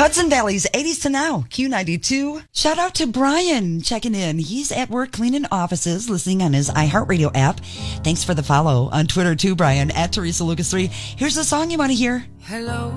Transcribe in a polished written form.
Hudson Valley's 80s to now, Q92. Shout out to Brian checking in. He's at work cleaning offices, listening on his iHeartRadio app. Thanks for the follow on Twitter too, Brian, at Teresa Lucas 3. Here's the song you want to hear. Hello.